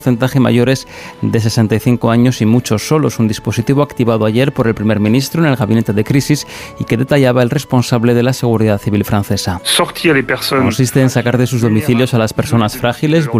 porcentaje mayores de 65 años y muchos solos. Un dispositivo activado ayer por el primer ministro en el gabinete de crisis y que detallaba el responsable de la seguridad civil francesa. Consiste en sacar de sus domicilios a las personas frágiles,